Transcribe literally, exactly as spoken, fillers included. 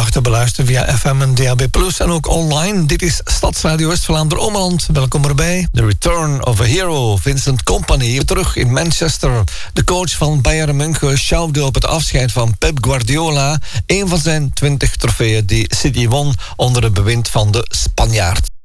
dag te beluisteren via F M en D A B plus, en ook online. Dit is Stadsradio West-Vlaanderen-Ommeland. Welkom erbij. The Return of a Hero, Vincent Kompany, terug in Manchester. De coach van Bayern München sjouwde op het afscheid van Pep Guardiola een van zijn twintig trofeeën die City won onder het bewind van de Spanjaard.